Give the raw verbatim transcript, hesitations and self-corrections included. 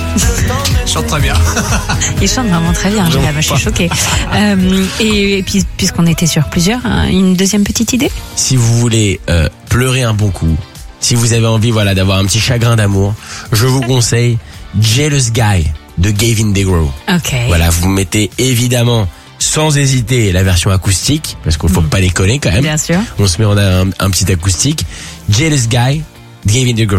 Il chante très bien. Il chante vraiment très bien, Jérém, je suis choquée. Euh, et, et puis, puisqu'on était sur plusieurs, hein, une deuxième petite idée? Si vous voulez euh, pleurer un bon coup, si vous avez envie voilà d'avoir un petit chagrin d'amour, je vous conseille Jealous Guy de Gavin DeGraw. Ok. Voilà, vous mettez évidemment sans hésiter la version acoustique, parce qu'il faut mmh. pas déconner quand même. Bien sûr. On se met en un, un petit acoustique. Jealous Guy, Gavin DeGraw.